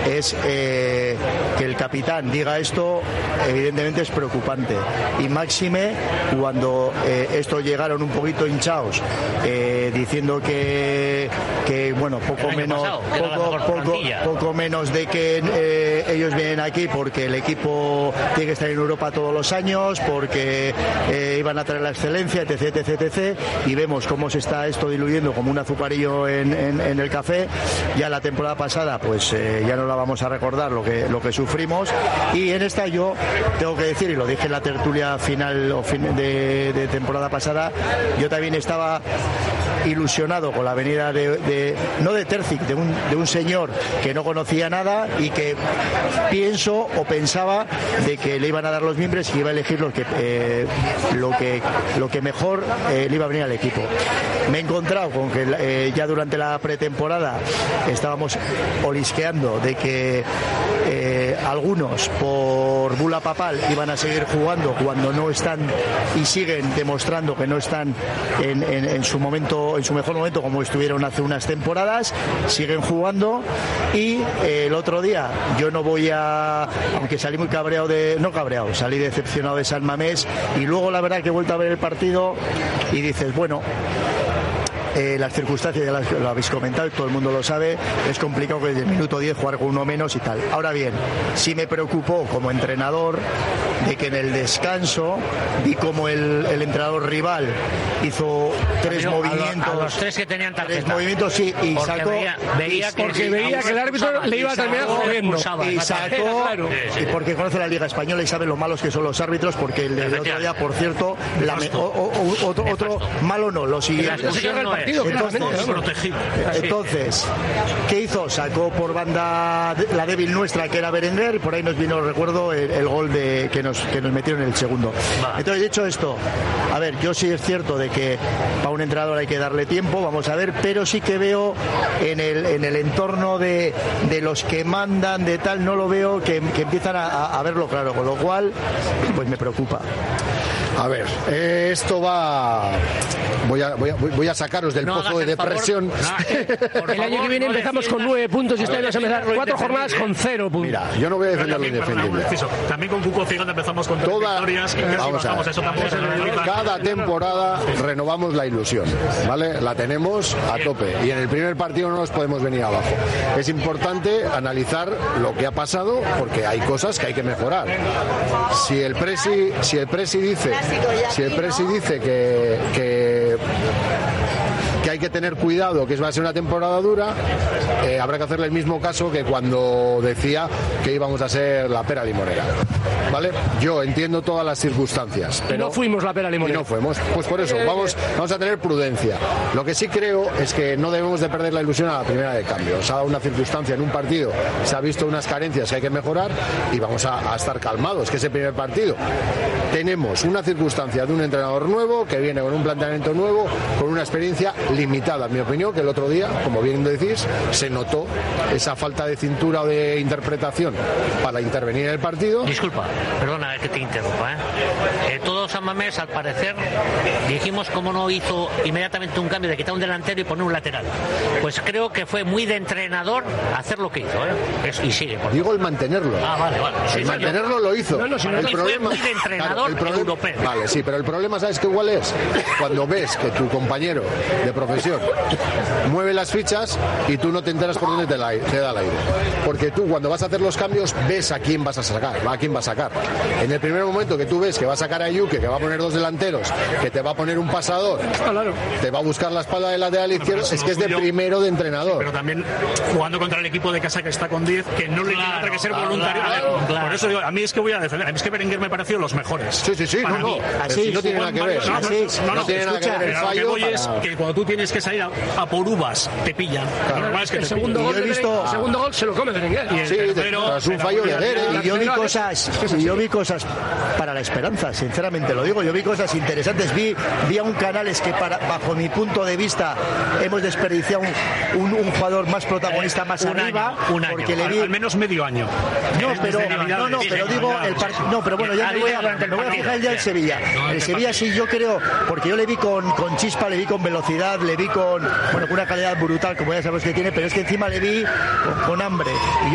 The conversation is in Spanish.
es que el capitán diga esto, evidentemente es preocupante, y máxime cuando estos llegaron un poquito hinchados, diciendo que bueno, poco menos de que ellos vienen aquí porque el equipo tiene que estar en Europa todos los años, porque iban a traer la excelencia, etc, etc, etc, y vemos cómo se está esto diluyendo como un azucarillo en el café. Ya la temporada pasada pues ya no la vamos a recordar lo que sufrimos, y en esta yo tengo que decir, y lo dije en la tertulia final de temporada pasada, yo también estaba ilusionado con la venida no de Terzic, de un señor que no conocía nada y que pensaba de que le iban a dar los mimbres y iba a elegir lo que mejor le iba a venir al equipo. Me he encontrado con que ya durante la pretemporada estábamos olisqueando de que algunos por bula papal iban a seguir jugando cuando no están, y siguen demostrando que no están en su momento, en su mejor momento, como estuvieron hace unas temporadas. Siguen jugando, y el otro día yo no voy aunque salí muy salí decepcionado de San Mamés, y luego la verdad que he vuelto a ver el partido y dices, bueno, las circunstancias ya lo habéis comentado, todo el mundo lo sabe, es complicado que desde el minuto 10 jugar con uno menos y tal. Ahora bien, sí me preocupó como entrenador de que en el descanso vi como el entrenador rival hizo tres movimientos. A los tres que tenían tarjeta. Tres movimientos, sí, y porque sacó. veía que el árbitro le iba a terminar jodiendo. Y sacó, y porque conoce la Liga Española y sabe lo malos que son los árbitros, porque el del otro día, por cierto, otro malo no, lo siguiente. Entonces, ¿qué hizo? Sacó por banda la débil nuestra, que era Berenguer, y por ahí nos vino, recuerdo, el gol que nos metieron en el segundo. Entonces, dicho esto, a ver, yo sí es cierto de que para un entrenador hay que darle tiempo, vamos a ver, pero sí que veo en el entorno de los que mandan, de tal, no lo veo que empiezan a verlo claro, con lo cual, pues me preocupa. A ver, esto va... Voy a sacaros del pozo de depresión. El año que viene empezamos con 9 puntos y este año se empezar 4 jornadas con 0 puntos. Mira, yo no voy a defender lo indefendible. También con Cuco Ciganda empezamos con 3 victorias. Vamos a ver. Cada temporada renovamos la ilusión, ¿vale? La tenemos a tope y en el primer partido no nos podemos venir abajo. Es importante analizar lo que ha pasado porque hay cosas que hay que mejorar. Si el Presi dice que hay que tener cuidado, que va a ser una temporada dura, habrá que hacerle el mismo caso que cuando decía que íbamos a ser la pera limonera, ¿vale? Yo entiendo todas las circunstancias, pero no fuimos la pera limonera. Y no fuimos, pues por eso vamos a tener prudencia. Lo que sí creo es que no debemos de perder la ilusión a la primera de cambio. Se ha dado una circunstancia en un partido, se ha visto unas carencias que hay que mejorar y vamos a estar calmados, que ese primer partido tenemos una circunstancia de un entrenador nuevo que viene con un planteamiento nuevo, con una experiencia limitada, en mi opinión, que el otro día, como bien decís, se notó esa falta de cintura o de interpretación para intervenir en el partido. Disculpa, perdona que te interrumpa, todo San Mamés, al parecer, dijimos cómo no hizo inmediatamente un cambio de quitar un delantero y poner un lateral. Pues creo que fue muy de entrenador hacer lo que hizo, y sigue. Digo el mantenerlo. Vale. Sí, el mantenerlo lo hizo. El problema fue muy de entrenador europeo. Vale, sí, pero el problema, ¿sabes qué igual es? Cuando ves que tu compañero de profesión mueve las fichas y tú no te enteras por dónde te da el aire, porque tú cuando vas a hacer los cambios ves a quién vas a sacar, en el primer momento que tú ves que va a sacar a Yuke, que va a poner 2 delanteros, que te va a poner un pasador, te va a buscar la espalda del lateral izquierdo, es que es de primero de entrenador, pero también jugando contra el equipo de casa que está con 10, que no le queda otra que ser voluntario. Por eso digo, a mí es que voy a defender, a mí es que Berenguer me pareció los mejores. Sí, así no tiene nada que ver. No tiene nada que ver el fallo. Lo que voy es que cuando tú tienes que salir a por uvas, te pillan. Lo normal es que el segundo gol se lo come Berenguer. Pero es un fallo de Guerre. Y yo vi cosas para la esperanza, sinceramente lo digo. Yo vi cosas interesantes. Vi a un Canales que bajo mi punto de vista hemos desperdiciado un jugador más protagonista más arriba. Un año. Porque le vi al menos medio año. Pero digo pero bueno, ya me voy a fijar ya el Sevilla. El Sevilla sí, yo creo, porque yo le vi con chispa, le vi con velocidad, le vi con una calidad brutal, como ya sabes que tiene, pero es que encima le vi con hambre.